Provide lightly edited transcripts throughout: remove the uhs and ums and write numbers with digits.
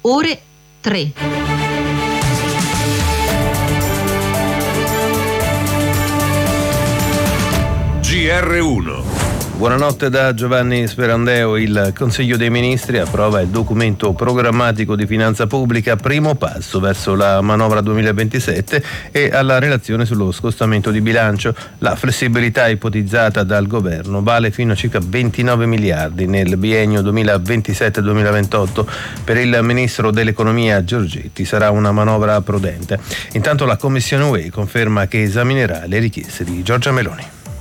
ore 3. GR1. Buonanotte da Giovanni Sperandeo. Il Consiglio dei Ministri approva il documento programmatico di finanza pubblica, primo passo verso la manovra 2027 e alla relazione sullo scostamento di bilancio. La flessibilità ipotizzata dal governo vale fino a circa 29 miliardi nel biennio 2027-2028. Per il ministro dell'economia Giorgetti sarà una manovra prudente. Intanto la Commissione UE conferma che esaminerà le richieste di Giorgia Meloni.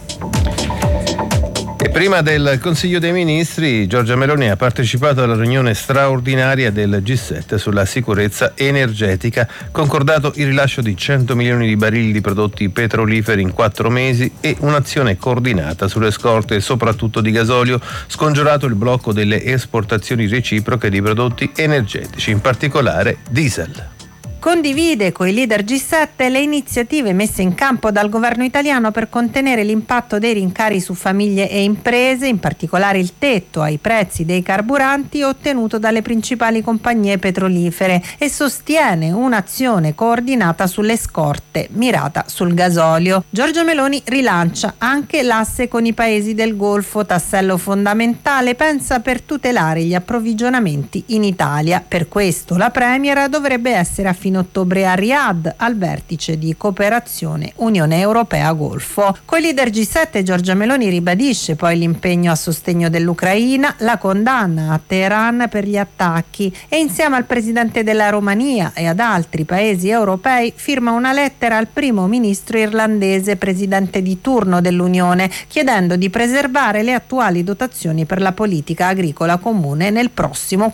E prima del Consiglio dei Ministri, Giorgia Meloni ha partecipato alla riunione straordinaria del G7 sulla sicurezza energetica, concordato il rilascio di 100 milioni di barili di prodotti petroliferi in 4 mesi e un'azione coordinata sulle scorte soprattutto di gasolio, scongiurato il blocco delle esportazioni reciproche di prodotti energetici, in particolare diesel. Condivide coi leader G7 le iniziative messe in campo dal governo italiano per contenere l'impatto dei rincari su famiglie e imprese, in particolare il tetto ai prezzi dei carburanti ottenuto dalle principali compagnie petrolifere, e sostiene un'azione coordinata sulle scorte mirata sul gasolio. Giorgia Meloni rilancia anche l'asse con i paesi del Golfo, tassello fondamentale, pensa, per tutelare gli approvvigionamenti in Italia. Per questo la Premier dovrebbe essere a fine ottobre a Riyadh al vertice di cooperazione Unione Europea-Golfo. Coi leader G7 Giorgia Meloni ribadisce poi l'impegno a sostegno dell'Ucraina, la condanna a Teheran per gli attacchi e insieme al presidente della Romania e ad altri paesi europei firma una lettera al primo ministro irlandese, presidente di turno dell'Unione, chiedendo di preservare le attuali dotazioni per la politica agricola comune nel prossimo